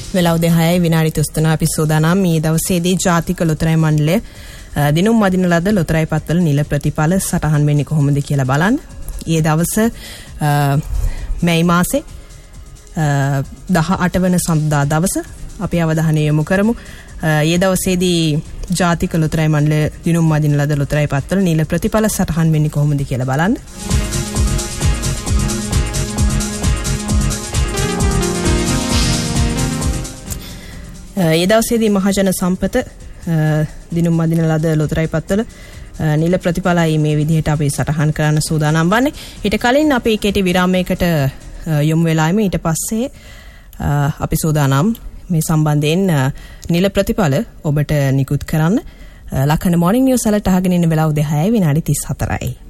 වෙලාව 10යි විනාඩි 33 අපි සෝදානම් මේ දවසේදී ජාතික ලොතරැයි මණ්ඩලය දිනුම් මදින ලද ලොතරැයි පත්වල නිල ප්‍රතිඵල සටහන් වෙන්නේ කොහොමද කියලා බලන්න. ඊයේ දවස මැයි මාසේ 18 වන සඳුදා දවස අපි අවධානය යොමු කරමු. ඊයේ දවසේදී ජාතික ලොතරැයි මණ්ඩලය දිනුම් මදින ලද ලොතරැයි පත්වල නිල ප්‍රතිඵල සටහන් වෙන්නේ කොහොමද කියලා බලන්න. ඒ දවසේදී මහජන සම්පත දිනුම් මදින ලද ලොතරැයි පත්වල නිල ප්‍රතිඵලයි මේ විදිහට අපි සටහන් කරන්න සූදානම් වන්නේ. ඊට කලින් අපි කෙටි විරාමයකට යොමු වෙලාම ඊට පස්සේ අපි සූදානම් මේ සම්බන්ධයෙන් නිල ප්‍රතිඵල ඔබට නිකුත් කරන්න. ලක්කන මොර්නිං නිවුස් වලට අහගෙන ඉන්න වෙලාව 10යි විනාඩි 34යි.